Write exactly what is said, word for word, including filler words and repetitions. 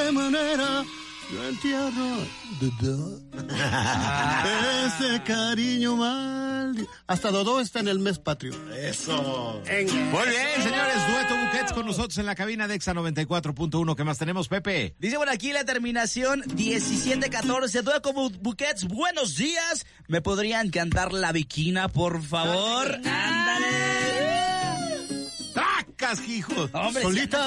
qué manera yo entierro ese cariño mal. Hasta Dodó está en el mes patrio. Eso. Muy bien, señores. Dueto Buquets con nosotros en la cabina de Exa noventa y cuatro punto uno. ¿Qué más tenemos, Pepe? Dice por aquí la terminación diecisiete catorce. Dueto Buquets, buenos días. ¿Me podrían cantar La Viquina, por favor? ¡Ándale! ¡Tracas, hijo! Hombre, Solita.